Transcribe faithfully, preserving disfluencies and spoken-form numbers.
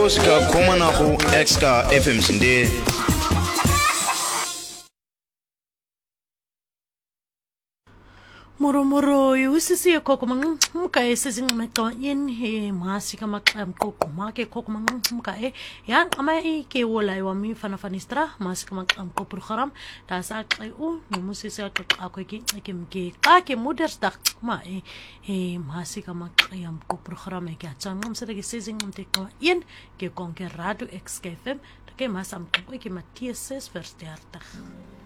Oscar Komanaku Exka F M Sinde. Moro moro yusisi koko mang muka e sisi ngmeka yen he masi kama koko make koko mang muka e yan ama e ke wola e wami fana fanistra masi kama ko program ta sa kai u ni musisi ka ako ki ke ke ka ke moders dak ma e e masi kama yam ko program e ka chang ngam sere ke sisi ngmte ka yen ke konke radio X K F M ke masam ko ke Matthias versterter